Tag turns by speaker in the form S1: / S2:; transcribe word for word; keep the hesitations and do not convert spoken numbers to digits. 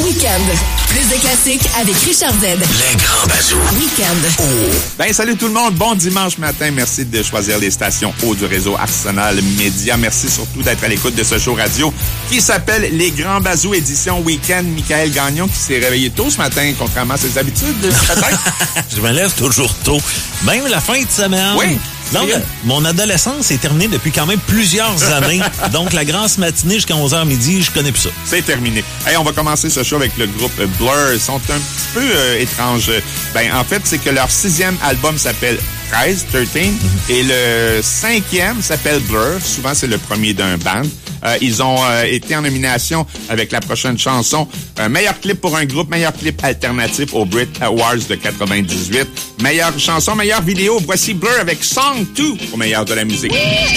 S1: Week-end. Plus de classiques avec Richard Z.
S2: Les grands bazous.
S1: Week-end.
S2: Oh.
S3: Ben, salut tout le monde. Bon dimanche matin. Merci de choisir les stations haut du réseau Arsenal Média. Merci surtout d'être à l'écoute de ce show radio qui s'appelle Les Grands Bazous édition Week-end. Michael Gagnon qui s'est réveillé tôt ce matin, contrairement à ses habitudes, peut-être.
S4: Je me lève toujours tôt. Même la fin de semaine.
S3: Oui.
S4: Non, mais mon adolescence est terminée depuis quand même plusieurs années. Donc, la grasse matinée jusqu'à onze heures midi, je connais plus ça.
S3: C'est terminé. Hey, on va commencer ce show avec le groupe Blur. Ils sont un petit peu euh, étranges. Ben, en fait, c'est que leur sixième album s'appelle treize, treize, mm-hmm. et le cinquième s'appelle Blur. Souvent, c'est le premier d'un band. Euh, ils ont euh, été en nomination avec la prochaine chanson. Euh, meilleur clip pour un groupe, meilleur clip alternatif au Brit Awards de quatre-vingt-dix-huit. Meilleure chanson, meilleure vidéo. Voici Blur avec Song deux au meilleur de la musique.